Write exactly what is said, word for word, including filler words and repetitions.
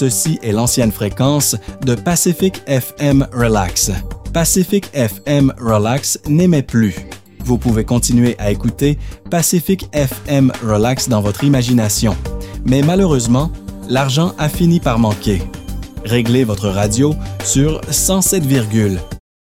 ceci est l'ancienne fréquence de Pacific F M Relax. Pacific F M Relax n'émet plus. Vous pouvez continuer à écouter Pacific F M Relax dans votre imagination. Mais malheureusement, l'argent a fini par manquer. Réglez votre radio sur cent sept virgule